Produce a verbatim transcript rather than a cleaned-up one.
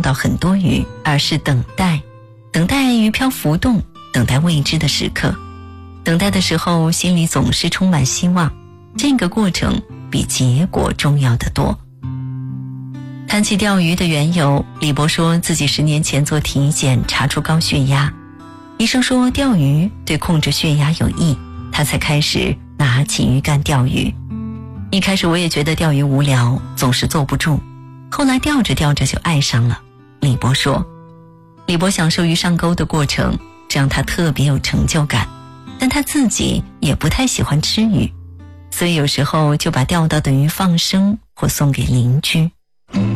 到很多鱼，而是等待，等待鱼漂浮动，等待未知的时刻。等待的时候，心里总是充满希望，这个过程比结果重要得多。谈起钓鱼的缘由，李博说自己十年前做体检查出高血压，医生说钓鱼对控制血压有益，他才开始拿起鱼竿钓鱼。一开始我也觉得钓鱼无聊，总是坐不住，后来钓着钓着就爱上了。李博说，李博享受鱼上钩的过程，这让他特别有成就感，但他自己也不太喜欢吃鱼，所以有时候就把钓到的鱼放生或送给邻居。